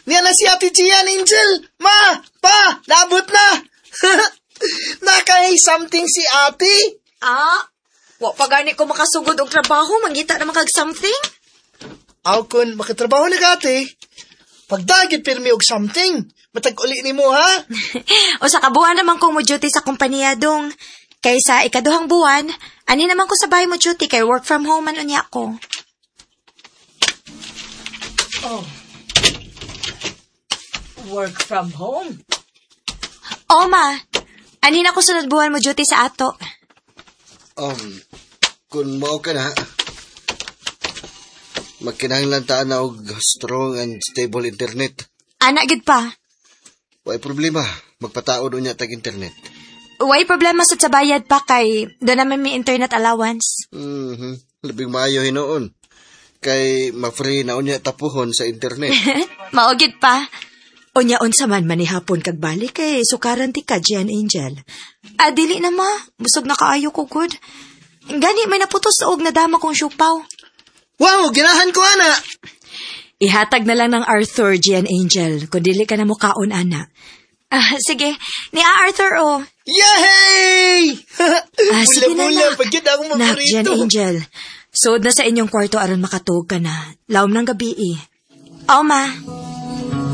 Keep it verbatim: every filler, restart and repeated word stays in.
Niya na si Ate Gian, Angel. Ma, pa, naabot na. Nakahay something si ate. Ah, wa pa gani ko makasugod og trabaho, mangita na makag something. Aw kun makatrabaho na gati. Pagdagit pirmi og something. Matag uli nimo ha. O sa kabuhan naman ko mo duty sa kompanya dong. Kaysa ikaduhang buwan, ani naman ko sa bahay mo duty kay work from home man unya ko. Oh. Work from home? O ma, ani na ko sunod buwan mo duty sa ato. Um, kung mao ka na, magkinahanglan taan na og strong and stable internet. Anak gid pa. Way problema, magpataod unya tag internet. Way problema sa sabayad pa kay doon naman may internet allowance. Mhm, labing maayo hinoon. Kay ma-free na unya tapuhon sa internet. Maugid pa. Unyaon sa man manihapon kag balik kay sukaran ti ka, Gian Angel. Ah, dili na ma. Busog na kaayo ko, good. Gani, may naputos sa og na dama kong syupaw. Wow, ginahan ko ana. Ihatag na lang ng Arthur, Gian Angel, kung dili ka na mo kaon, ana. Ah, sige. Ni Arthur, oh. Yay! Ah, sige na, Bula-bula, nak. pagkit akong Nak, maburito. Gian Angel. Sood na sa inyong kwarto aron makatug ka na. Lawom ng gabi eh. Oh, ma.